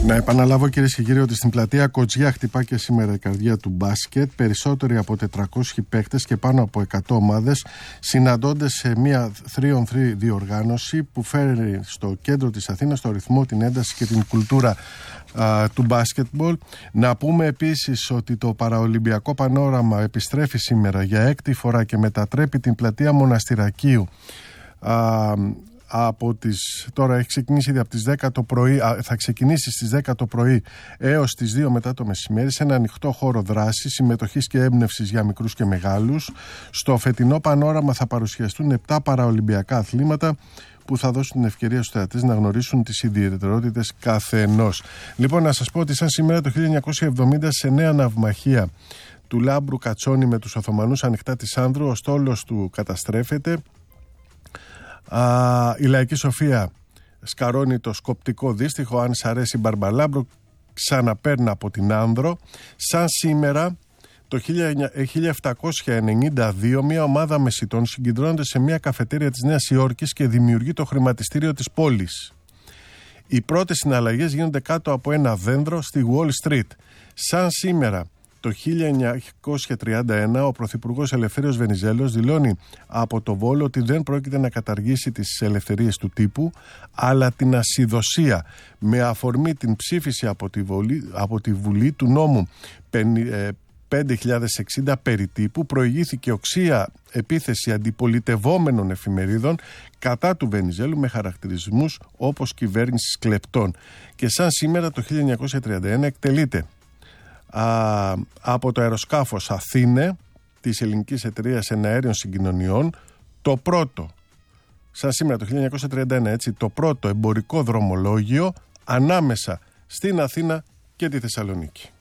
Να επαναλάβω, κυρίες και κύριοι, ότι στην πλατεία Κοτζιά χτυπά και σήμερα η καρδιά του μπάσκετ. Περισσότεροι από 400 παίκτες και πάνω από 100 ομάδες συναντώνται σε μια 3-on-3 διοργάνωση που φέρνει στο κέντρο της Αθήνας το ρυθμό, την ένταση και την κουλτούρα του μπάσκετμπολ. Να πούμε επίσης ότι το παραολυμπιακό πανόραμα επιστρέφει σήμερα για έκτη φορά και μετατρέπει την πλατεία Μοναστηρακίου τώρα έχει ξεκινήσει ήδη από τις 10 το πρωί, θα ξεκινήσει στις 10 το πρωί έως τις 2 μετά το μεσημέρι σε ένα ανοιχτό χώρο δράσης, συμμετοχής και έμπνευσης για μικρούς και μεγάλους. Στο φετινό πανόραμα θα παρουσιαστούν 7 παραολυμπιακά αθλήματα που θα δώσουν την ευκαιρία στους θεατές να γνωρίσουν τις ιδιαιτερότητες καθενός. Λοιπόν, να σας πω ότι σαν σήμερα το 1970 σε νέα ναυμαχία του Λάμπρου Κατσόνη με τους Οθωμανούς ανοιχτά της Άνδρου, ο στόλος του καταστρέφεται. Η Λαϊκή Σοφία σκαρώνει το σκοπτικό δύστιχο. Αν σ' αρέσει Μπαρμπαλάμπρο, ξαναπέρνα από την Άνδρο. Σαν σήμερα το 1792 μια ομάδα μεσητών συγκεντρώνονται σε μια καφετέρια της Νέας Υόρκης και δημιουργεί το χρηματιστήριο της πόλης. Οι πρώτες συναλλαγές γίνονται κάτω από ένα δέντρο στη Wall Street. Σαν σήμερα το 1931 ο Πρωθυπουργός Ελευθέριος Βενιζέλος δηλώνει από το Βόλο ότι δεν πρόκειται να καταργήσει τις ελευθερίες του τύπου, αλλά την ασυδοσία, με αφορμή την ψήφιση από τη Βουλή του νόμου 5060 περί τύπου. Προηγήθηκε οξία επίθεση αντιπολιτευόμενων εφημερίδων κατά του Βενιζέλου με χαρακτηρισμούς όπως κυβέρνηση κλεπτών. Και σαν σήμερα το 1931 εκτελείται από το αεροσκάφος Αθήνε της Ελληνικής Εταιρείας Εναέριων Συγκοινωνιών το πρώτο, σαν σήμερα το 1931 έτσι, το πρώτο εμπορικό δρομολόγιο ανάμεσα στην Αθήνα και τη Θεσσαλονίκη.